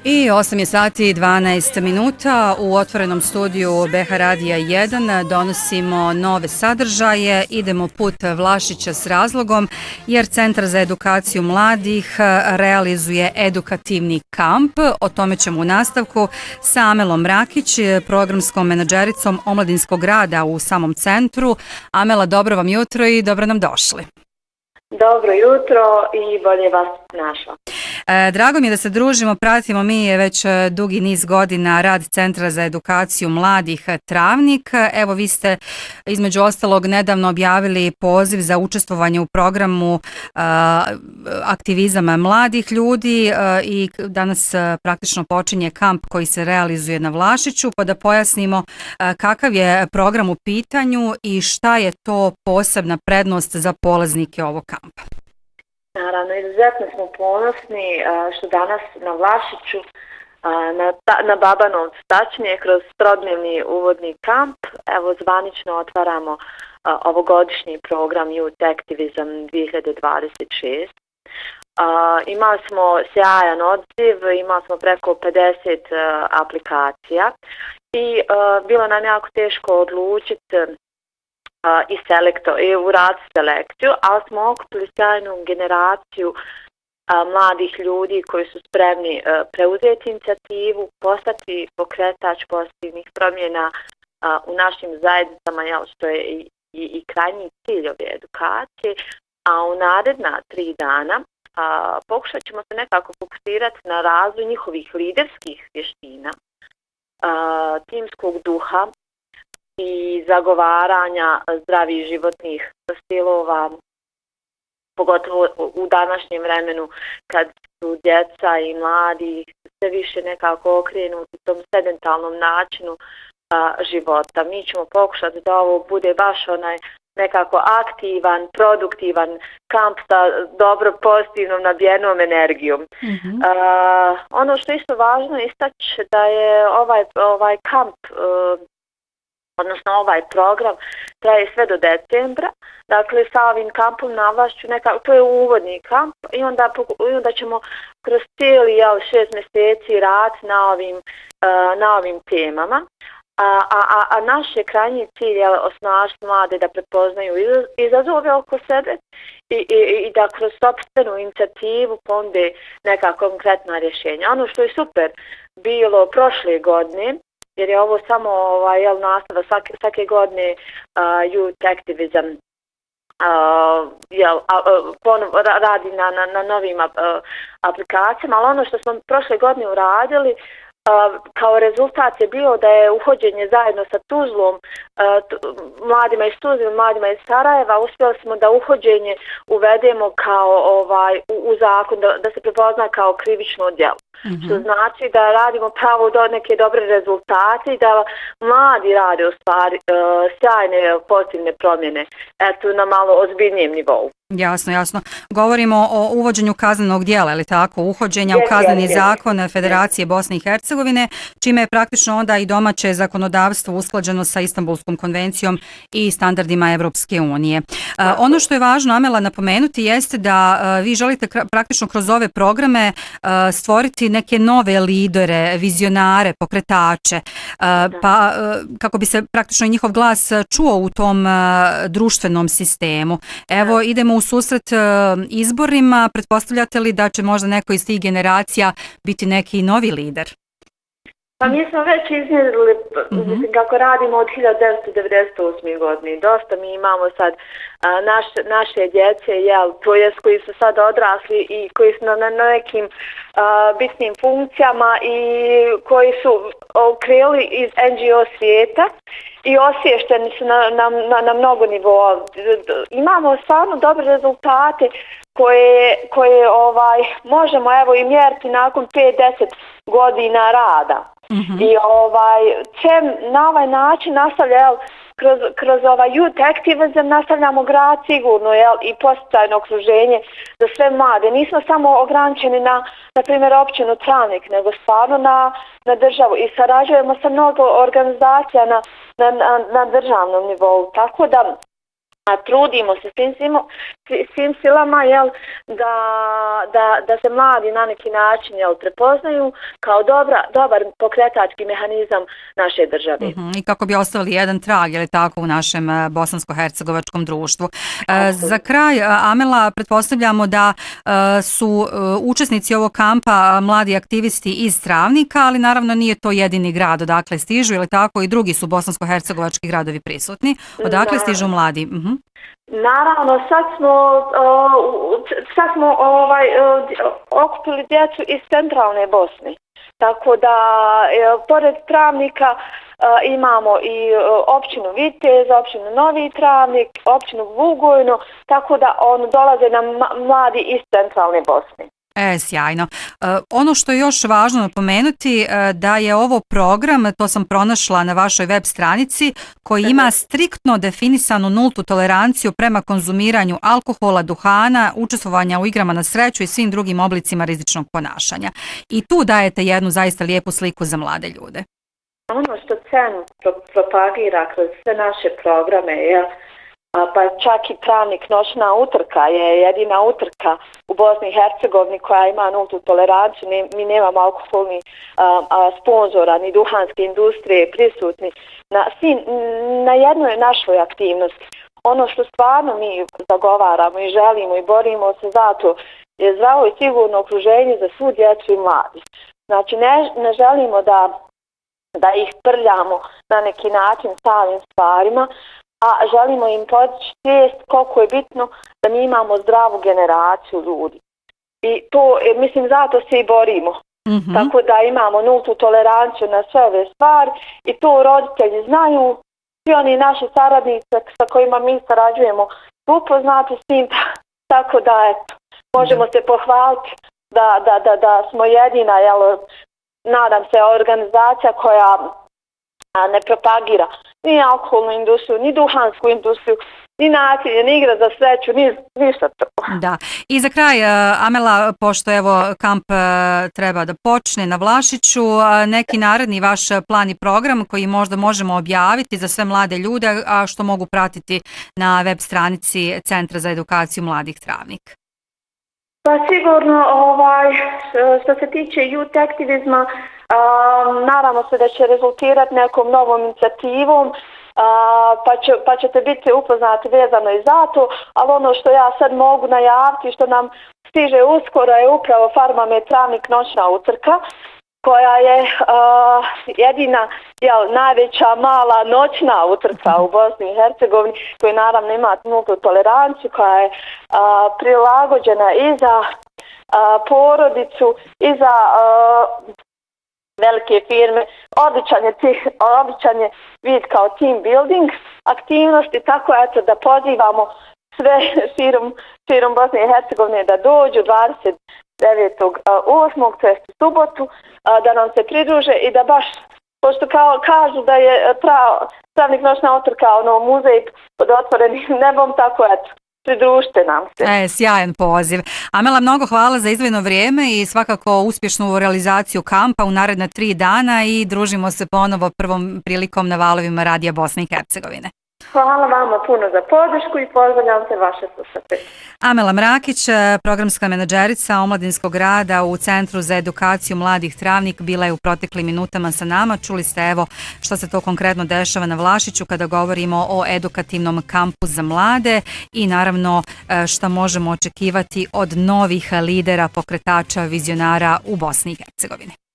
I 8 je sati 12 minuta u otvorenom studiju BH Radija 1 donosimo nove sadržaje, idemo put Vlašića s razlogom jer Centar za edukaciju mladih realizuje edukativni kamp. O tome ćemo u nastavku sa Amelom Rakić, programskom menadžericom omladinskog rada u samom centru. Amela, dobro vam jutro i dobro nam došli. Dobro jutro i bolje vas našla. Drago mi je da se družimo, pratimo mi već dugi niz godina rad Centra za edukaciju mladih Travnik. Evo vi ste između ostalog nedavno objavili poziv za učestvovanje u programu aktivizam mladih ljudi i danas praktično počinje kamp koji se realizuje na Vlašiću, pa da pojasnimo kakav je program u pitanju i šta je to posebna prednost za polaznike ovog kampa. Naravno, izuzetno smo ponosni što danas na Vlašiću, na Babanovcu, tačnije kroz trodnevni uvodni kamp, evo zvanično otvaramo ovogodišnji program Youth Activism 2026. Imali smo sjajan odziv, imali smo preko 50 aplikacija i bilo nam jako teško odlučiti i uraditi selekciju, ali smo okupili sjajnu generaciju mladih ljudi koji su spremni preuzeti inicijativu, postati pokretač pozitivnih promjena u našim zajednicama, što je i krajnji cilj ove edukacije, a u naredna 3 dana pokušat ćemo se nekako fokusirati na razvoj njihovih liderskih vještina, timskog duha i zagovaranja zdravih životnih stilova, pogotovo u današnjem vremenu kad su djeca i mladi sve više nekako okrenuti tom sedentalnom načinu života. Mi ćemo pokušati da ovo bude baš onaj nekako aktivan, produktivan kamp sa dobro pozitivnom nabijenom energijom. Ono što je isto važno istaći da je ovaj kamp odnosno ovaj program traje sve do decembra, dakle sa ovim kampom na Vlašću, to je uvodni kamp i onda ćemo kroz cijeli 6 mjeseci raditi na ovim temama. A naš je krajnji cilj osnažiti mlade da prepoznaju izazove oko sebe i da kroz sopstvenu inicijativu ponude neka konkretna rješenja. Ono što je super bilo prošle godine, jer je ovo samo nastava svake godine Youth Activism radi na novim aplikacijama, ali ono što smo prošle godine uradili kao rezultat je bio da je uhođenje zajedno sa Tuzlom, mladima iz Tuzle, mladima iz Sarajeva, uspjeli smo da uhođenje uvedemo kao u zakon, da se prepozna kao krivično djelo. Što znači da radimo pravo do neke dobre rezultate i da mladi rade u stvari sjajne pozitivne promjene na malo ozbiljnijem nivou. Jasno. Govorimo o uvođenju kaznenog djela, ili tako, uhođenja u kazneni zakon Federacije Bosne i Hercegovine, čime je praktično onda i domaće zakonodavstvo usklađeno sa Istanbulskom konvencijom i standardima Evropske unije. Ono što je važno, Amela, napomenuti jeste da vi želite praktično kroz ove programe stvoriti neke nove lidere, vizionare, pokretače, pa kako bi se praktično njihov glas čuo u tom društvenom sistemu. Evo, idemo u susret izborima, pretpostavljate li da će možda neko iz tih generacija biti neki novi lider? Pa mi smo već iznjedili kako radimo od 1998. godine. Dosta mi imamo sad naše djece, to jest koji su sad odrasli i koji su na nekim bitnim funkcijama i koji su okrenuli iz NGO svijeta i osviješteni su na mnogo nivoa. Imamo stvarno dobre rezultate koje možemo i mjeriti nakon 5-10 godina rada. I na ovaj način nastavlja kroz Youth Activism nastavljamo grad sigurno i posticajno okruženje za sve mlade. Nismo samo ograničeni na primjer općinu Travnik, nego stvarno na državu i sarađujemo sa mnogo organizacija na državnom nivou. Tako da trudimo se svim silama da se mladi na neki način prepoznaju kao dobar pokretački mehanizam naše države. I kako bi ostavili jedan trag, je li tako, u našem bosansko-hercegovačkom društvu. Za kraj, Amela, pretpostavljamo da su učesnici ovog kampa mladi aktivisti iz Travnika, ali naravno nije to jedini grad odakle stižu, je li tako, i drugi su bosansko-hercegovački gradovi prisutni. Odakle stižu mladi? Naravno, sad smo okupili djecu iz centralne Bosne. Tako da, pored Travnika imamo i općinu Vitez, općinu Novi Travnik, općinu Bugojno, tako da dolaze nam mladi iz centralne Bosne. Sjajno. Ono što je još važno napomenuti da je ovo program, to sam pronašla na vašoj web stranici, koji ima striktno definisanu nultu toleranciju prema konzumiranju alkohola, duhana, učestvovanja u igrama na sreću i svim drugim oblicima rizičnog ponašanja. I tu dajete jednu zaista lijepu sliku za mlade ljude. Ono što CEN propagira kroz sve naše programe je pa čak i Travnik noćna utrka je jedina utrka u Bosni i Hercegovini koja ima nultu toleranciju. Mi nemamo alkoholni sponzora ni duhanske industrije prisutni na jednoj našoj aktivnosti. Ono što stvarno mi zagovaramo i želimo i borimo se zato je zdravo i sigurno okruženje za svu djecu i mladih. Znači ne želimo da ih prljamo na neki način samim stvarima, a želimo im podići svijest koliko je bitno da mi imamo zdravu generaciju ljudi. I to, mislim, zato se i borimo. Tako da imamo nultu toleranciju na sve ove stvari i to roditelji znaju, svi oni naši saradnici sa kojima mi sarađujemo upoznati s tim, tako da možemo se pohvaliti da smo jedina, nadam se, organizacija koja ne propagira ni alkoholnu industriju, ni duhansku industriju, ni nasilje, ni igra za sreću, ništa to. Da. I za kraj, Amela, pošto evo kamp treba da počne na Vlašiću, neki naredni vaš plan i program koji možda možemo objaviti za sve mlade ljude, a što mogu pratiti na web stranici Centra za edukaciju mladih Travnik? Pa sigurno, što se tiče youth aktivizma, nadamo se da će rezultirati nekom novom inicijativom, pa ćete biti upoznati vezano i za to, ali ono što ja sad mogu najaviti, što nam stiže uskoro, je upravo Farma Travnik noćna utrka, koja je jedina najveća mala noćna utrka u Bosni i Hercegovini, koja naravno ima nultu toleranciju, koja je prilagođena i za porodicu i za velike firme. Odličan je vid kao team building aktivnosti, tako da pozivamo sve širom Bosne i Hercegovine da dođu 29.8. to je subotu, da nam se pridruže i da baš, pošto kažu da je Travnik noćna utrka muzej pod otvorenim nebom, tako pridružite nam se. Sjajan poziv. Amela, mnogo hvala za izdvojeno vrijeme i svakako uspješnu realizaciju kampa u naredna 3 dana i družimo se ponovo prvom prilikom na valovima Radija Bosne i Hercegovine. Hvala vama puno za podršku i pozdravljam se vaše slušate. Amela Mrakić, programska menadžerica omladinskog rada u Centru za edukaciju mladih Travnik, bila je u proteklim minutama sa nama. Čuli ste evo što se to konkretno dešava na Vlašiću kada govorimo o edukativnom kampu za mlade i naravno šta možemo očekivati od novih lidera, pokretača, vizionara u Bosni i Hercegovini.